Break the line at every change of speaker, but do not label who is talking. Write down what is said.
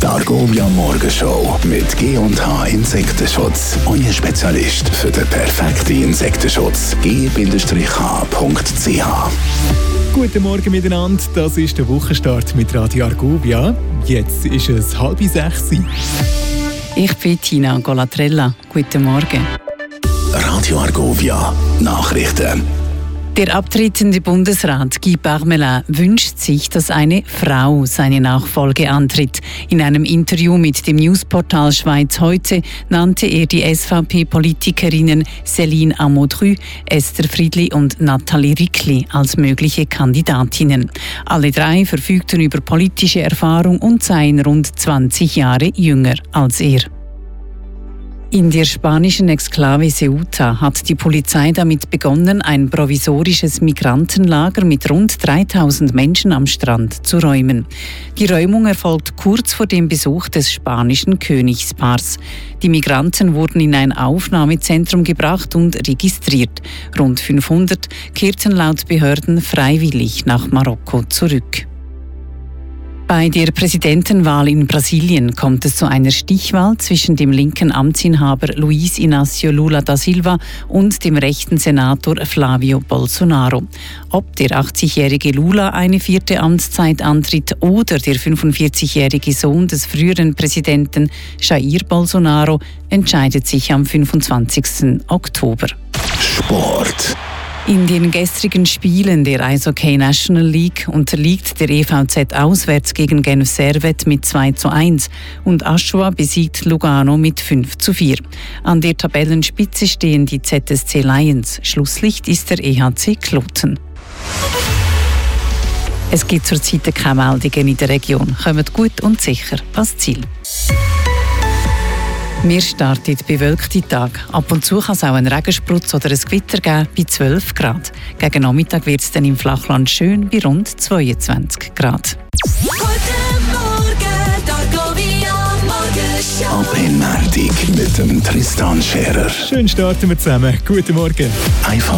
Argovia Morgenshow mit G&H Insektenschutz. Euer Spezialist für den perfekten Insektenschutz. g-h.ch.
Guten Morgen miteinander, das ist der Wochenstart mit Radio Argovia. Jetzt ist es 5:30.
Ich bin Tina Golatrella. Guten Morgen.
Radio Argovia Nachrichten.
Der abtretende Bundesrat Guy Parmelin wünscht sich, dass eine Frau seine Nachfolge antritt. In einem Interview mit dem Newsportal Schweiz heute nannte er die SVP-Politikerinnen Céline Amodru, Esther Friedli und Nathalie Rickli als mögliche Kandidatinnen. Alle drei verfügten über politische Erfahrung und seien rund 20 Jahre jünger als er. In der spanischen Exklave Ceuta hat die Polizei damit begonnen, ein provisorisches Migrantenlager mit rund 3000 Menschen am Strand zu räumen. Die Räumung erfolgt kurz vor dem Besuch des spanischen Königspaars. Die Migranten wurden in ein Aufnahmezentrum gebracht und registriert. Rund 500 kehrten laut Behörden freiwillig nach Marokko zurück. Bei der Präsidentenwahl in Brasilien kommt es zu einer Stichwahl zwischen dem linken Amtsinhaber Luiz Inácio Lula da Silva und dem rechten Senator Flávio Bolsonaro. Ob der 80-jährige Lula eine 4. Amtszeit antritt oder der 45-jährige Sohn des früheren Präsidenten Jair Bolsonaro, entscheidet sich am 25. Oktober.
Sport.
In den gestrigen Spielen der Eishockey National League unterliegt der EVZ auswärts gegen Genf Servette mit 2:1 und Aschua besiegt Lugano mit 5:4. An der Tabellenspitze stehen die ZSC Lions. Schlusslicht ist der EHC Kloten. Es gibt zurzeit keine Meldungen in der Region. Kommt gut und sicher ans Ziel. Wir starten bewölkte Tag. Ab und zu kann es auch einen Regensprutz oder ein Gewitter geben bei 12 Grad. Gegen Nachmittag wird es dann im Flachland schön bei rund 22 Grad.
Ab in Meldung mit dem Tristan Scherer.
Schön starten wir zusammen. Guten Morgen.
Einfach